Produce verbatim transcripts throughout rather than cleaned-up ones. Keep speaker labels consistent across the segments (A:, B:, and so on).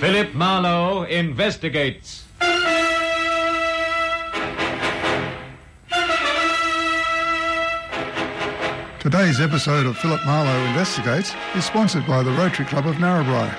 A: Philip Marlowe investigates.
B: Today's episode of Philip Marlowe Investigates is sponsored by the Rotary Club of Narrabri.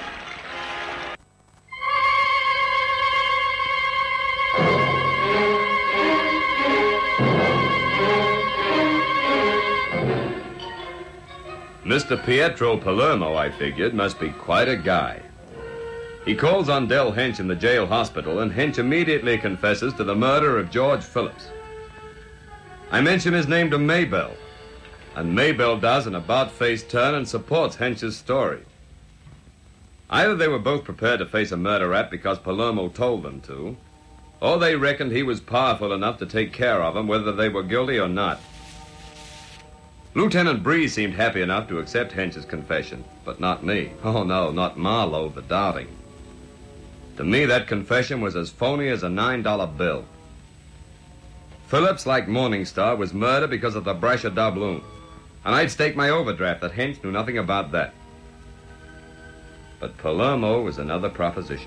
C: Mister Pietro Palermo, I figured, must be quite a guy. He calls on Del Hench in the jail hospital, and Hench immediately confesses to the murder of George Phillips. I mention his name to Maybelle, and Maybelle does an about-face turn and supports Hench's story. Either they were both prepared to face a murder rap because Palermo told them to, or they reckoned he was powerful enough to take care of them whether they were guilty or not. Lieutenant Bree seemed happy enough to accept Hench's confession, but not me. Oh, no, not Marlowe, the doubting. To me, that confession was as phony as a nine dollar bill. Phillips, like Morningstar, was murdered because of the Brasher doubloon, and I'd stake my overdraft that Hench knew nothing about that. But Palermo was another proposition.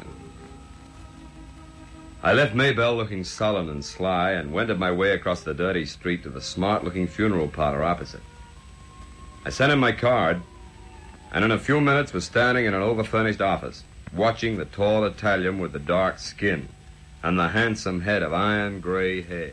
C: I left Maybelle looking sullen and sly and wended my way across the dirty street to the smart-looking funeral parlor opposite. I sent in my card, and in a few minutes was standing in an over-furnished office, watching the tall Italian with the dark skin and the handsome head of iron gray hair.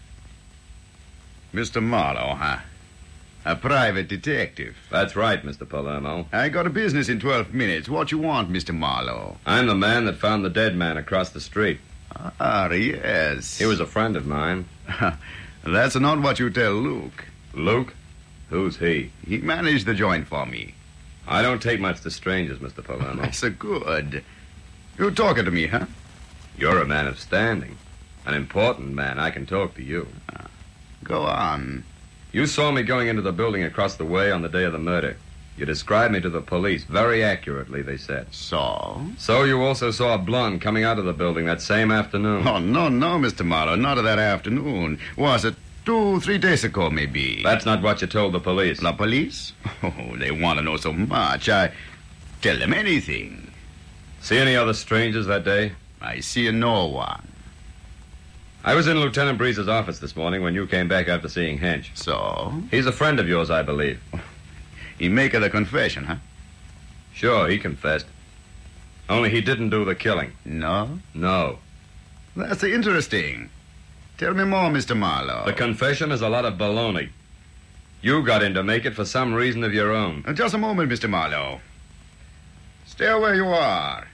D: Mister Marlowe, huh? A private detective.
C: That's right, Mister Palermo.
D: I got a business in twelve minutes. What you want, Mister Marlowe?
C: I'm the man that found the dead man across the street.
D: Ah, yes.
C: He was a friend of mine.
D: That's not what you tell Luke.
C: Luke? Who's he?
D: He managed the joint for me.
C: I don't take much to strangers, Mister Palermo.
D: That's a good. You talking to me, huh?
C: You're a man of standing. An important man. I can talk to you.
D: Uh, go on.
C: You saw me going into the building across the way on the day of the murder. You described me to the police very accurately, they said.
D: So?
C: So you also saw a blonde coming out of the building that same afternoon.
D: Oh, no, no, Mister Marlowe. Not that afternoon. Was it two, three days ago, maybe?
C: That's not what you told the police.
D: The police? Oh, they want to know so much. I tell them anything.
C: See any other strangers that day?
D: I see no one.
C: I was in Lieutenant Breeze's office this morning when you came back after seeing Hench.
D: So?
C: He's a friend of yours, I believe.
D: He make the confession, huh?
C: Sure, he confessed. Only he didn't do the killing.
D: No?
C: No.
D: That's interesting. Tell me more, Mister Marlowe.
C: The confession is a lot of baloney. You got in to make it for some reason of your own.
D: Uh, just a moment, Mister Marlowe. Stay where you are.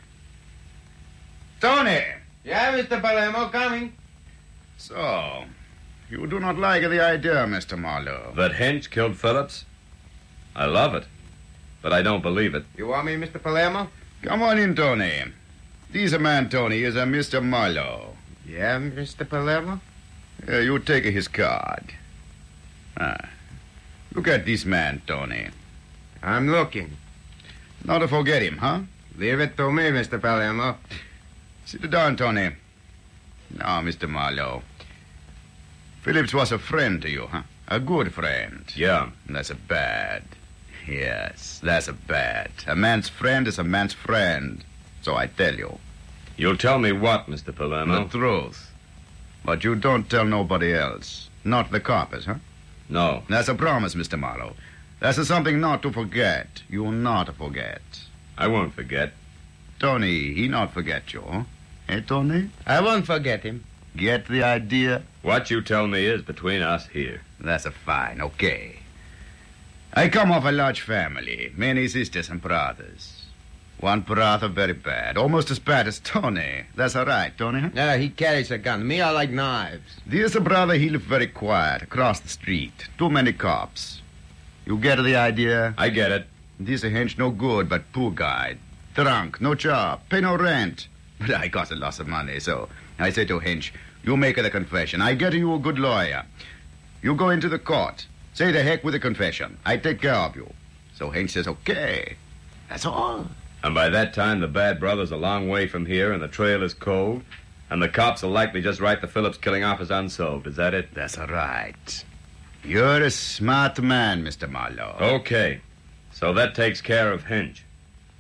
D: Tony!
E: Yeah, Mister Palermo, coming.
D: So, you do not like the idea, Mister Marlowe?
C: That Hench killed Phillips? I love it, but I don't believe it.
E: You want me, Mister Palermo?
D: Come on in, Tony. This man, Tony, is a Mister Marlowe.
E: Yeah, Mister Palermo?
D: Uh, you take his card. Ah. Look at this man, Tony.
E: I'm looking.
D: Not to forget him, huh?
E: Leave it to me, Mister Palermo.
D: Sit down, Tony. Now, Mister Marlowe. Phillips was a friend to you, huh? A good friend.
C: Yeah.
D: That's a bad. Yes, that's a bad. A man's friend is a man's friend. So I tell you.
C: You'll tell me what, Mister Palermo?
D: The truth. But you don't tell nobody else. Not the coppers, huh?
C: No.
D: That's a promise, Mister Marlowe. That's something not to forget. You not forget.
C: I won't forget.
D: Tony, he not forget you, huh? Eh, Tony?
E: I won't forget him.
D: Get the idea?
C: What you tell me is between us here.
D: That's a fine, okay. I come of a large family, many sisters and brothers. One brother very bad, almost as bad as Tony. That's all right, Tony, huh?
E: Yeah, he carries a gun. Me, I like knives.
D: This brother, he live very quiet, across the street. Too many cops. You get the idea?
C: I get it.
D: This Hench no good, but poor guy. Drunk, no job, pay no rent. But I got a lot of money, so I say to Hench, you make the confession. I get you a good lawyer. You go into the court. Say the heck with the confession. I take care of you. So Hench says, okay. That's all.
C: And by that time, the bad brother's a long way from here, and the trail is cold, and the cops will likely just write the Phillips killing off as unsolved. Is that it?
D: That's all right. You're a smart man, Mister Marlowe.
C: Okay. So that takes care of Hench.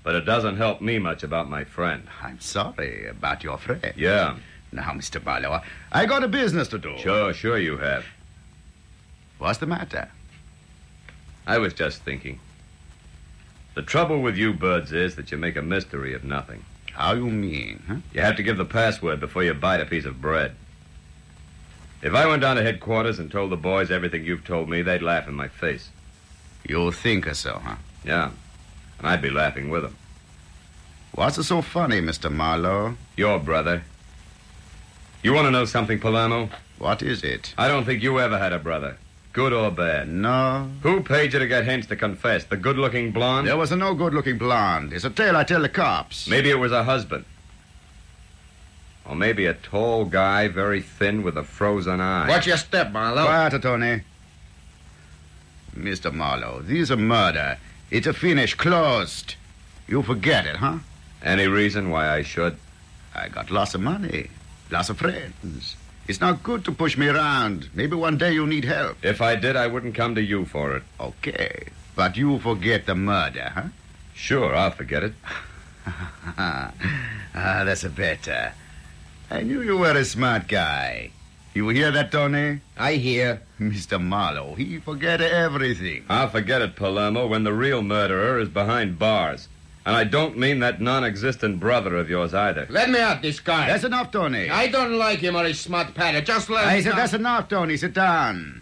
C: But it doesn't help me much about my friend.
D: I'm sorry about your friend.
C: Yeah.
D: Now, Mister Marlowe, I got a business to do.
C: Sure, sure you have.
D: What's the matter?
C: I was just thinking. The trouble with you birds is that you make a mystery of nothing.
D: How you mean, huh?
C: You have to give the password before you bite a piece of bread. If I went down to headquarters and told the boys everything you've told me, they'd laugh in my face.
D: You think so, huh?
C: Yeah, and I'd be laughing with them.
D: What's so funny, Mister Marlowe?
C: Your brother. You want to know something, Palermo?
D: What is it?
C: I don't think you ever had a brother, good or bad.
D: No.
C: Who paid you to get Hench to confess? The good-looking blonde?
D: There was a no good-looking blonde. It's a tale I tell the cops.
C: Maybe it was a husband. Or maybe a tall guy, very thin, with a frozen eye.
E: Watch your step, Marlowe.
D: Quiet, Tony. Mister Marlowe, this is a murder. It's a finish, closed. You forget it, huh?
C: Any reason why I should?
D: I got lots of money, lots of friends. It's not good to push me around. Maybe one day you need help.
C: If I did, I wouldn't come to you for it.
D: Okay, but you forget the murder, huh?
C: Sure, I'll forget it.
D: ah, that's a better. I knew you were a smart guy. You hear that, Tony?
E: I hear.
D: Mister Marlowe, he forget everything.
C: I'll forget it, Palermo, when the real murderer is behind bars. And I don't mean that non-existent brother of yours either.
E: Let me out, this guy.
D: That's enough, Tony.
E: I don't like him or his smart patter. Just let
D: I
E: him
D: said
E: down.
D: that's enough, Tony. Sit down.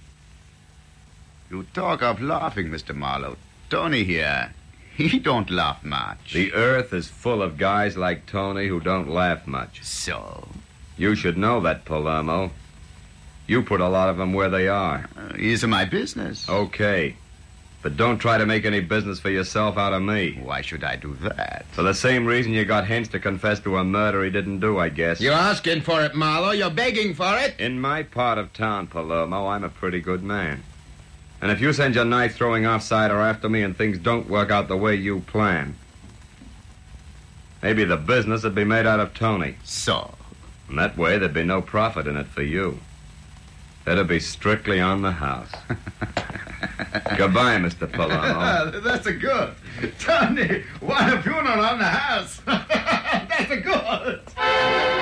D: You talk of laughing, Mister Marlowe. Tony here, he don't laugh much.
C: The earth is full of guys like Tony who don't laugh much.
D: So?
C: You should know that, Palermo. You put a lot of them where they are.
D: Uh, it's my business.
C: Okay. But don't try to make any business for yourself out of me.
D: Why should I do that?
C: For the same reason you got Hench to confess to a murder he didn't do, I guess.
E: You're asking for it, Marlowe. You're begging for it.
C: In my part of town, Palermo, I'm a pretty good man. And if you send your knife-throwing outsider after me and things don't work out the way you plan, maybe the business would be made out of Tony.
D: So?
C: And that way there'd be no profit in it for you. It'd be strictly on the house. Goodbye, Mister Palermo.
D: That's a good. Tony, what a funeral on the house. That's a good.